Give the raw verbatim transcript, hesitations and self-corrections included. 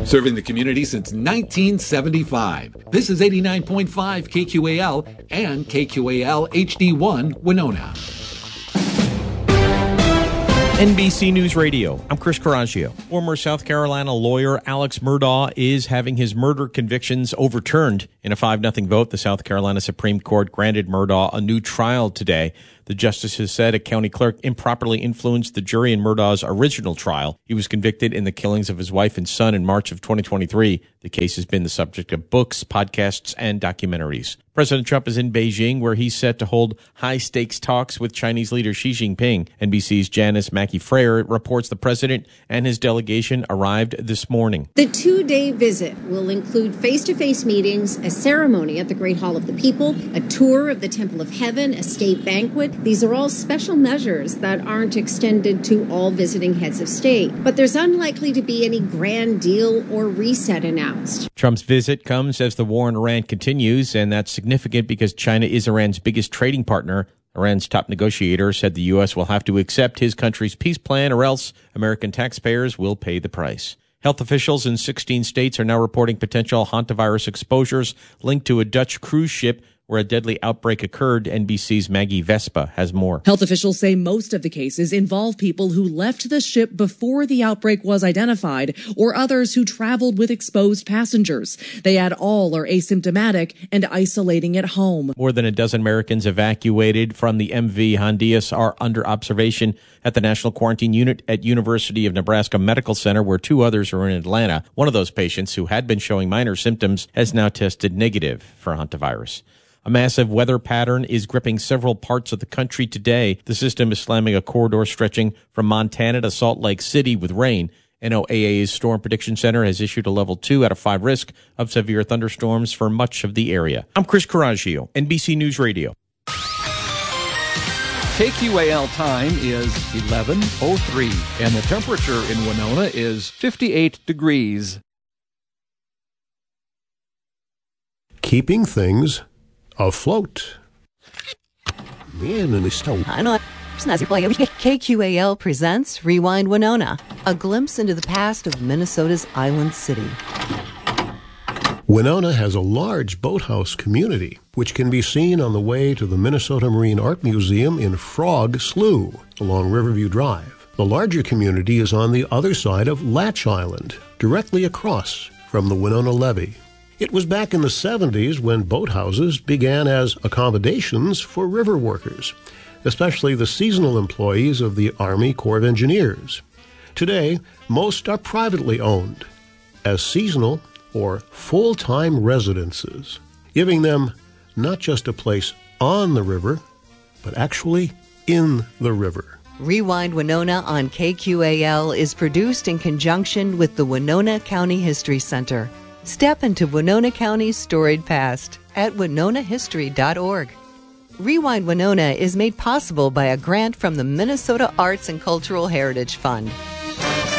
Serving the community since nineteen seventy-five. This is eighty-nine point five K Q A L and K Q A L H D one Winona. N B C News Radio, I'm Chris Carraggio. Former South Carolina lawyer Alex Murdaugh is having his murder convictions overturned. In a five nothing vote, the South Carolina Supreme Court granted Murdaugh a new trial today. The justices said a county clerk improperly influenced the jury in Murdaugh's original trial. He was convicted in the killings of his wife and son in March of twenty twenty-three. The case has been the subject of books, podcasts, and documentaries. President Trump is in Beijing, where he's set to hold high-stakes talks with Chinese leader Xi Jinping. N B C's Janice Mackey-Freyer reports the president and his delegation arrived this morning. The two-day visit will include face-to-face meetings, a ceremony at the Great Hall of the People, a tour of the Temple of Heaven, a state banquet. These are all special measures that aren't extended to all visiting heads of state. But there's unlikely to be any grand deal or reset announced. Trump's visit comes as the war in Iran continues, and that's significant because China is Iran's biggest trading partner. Iran's top negotiator said the U S will have to accept his country's peace plan or else American taxpayers will pay the price. Health officials in sixteen states are now reporting potential hantavirus exposures linked to a Dutch cruise ship where a deadly outbreak occurred. N B C's Maggie Vespa has more. Health officials say most of the cases involve people who left the ship before the outbreak was identified or others who traveled with exposed passengers. They add all are asymptomatic and isolating at home. More than a dozen Americans evacuated from the M V Hondias are under observation at the National Quarantine Unit at University of Nebraska Medical Center, where two others are in Atlanta. One of those patients, who had been showing minor symptoms, has now tested negative for hantavirus. A massive weather pattern is gripping several parts of the country today. The system is slamming a corridor stretching from Montana to Salt Lake City with rain. N O A A's Storm Prediction Center has issued a level two out of five risk of severe thunderstorms for much of the area. I'm Chris Carraggio, N B C News Radio. K Q A L time is eleven oh three, and the temperature in Winona is fifty-eight degrees. Keeping things afloat. I know. K Q A L presents Rewind Winona, a glimpse into the past of Minnesota's Island City. Winona has a large boathouse community, which can be seen on the way to the Minnesota Marine Art Museum in Frog Slough along Riverview Drive. The larger community is on the other side of Latch Island, directly across from the Winona Levee. It was back in the seventies when boathouses began as accommodations for river workers, especially the seasonal employees of the Army Corps of Engineers. Today, most are privately owned as seasonal or full-time residences, giving them not just a place on the river, but actually in the river. Rewind Winona on K Q A L is produced in conjunction with the Winona County History Center. Step into Winona County's storied past at winona history dot org. Rewind Winona is made possible by a grant from the Minnesota Arts and Cultural Heritage Fund.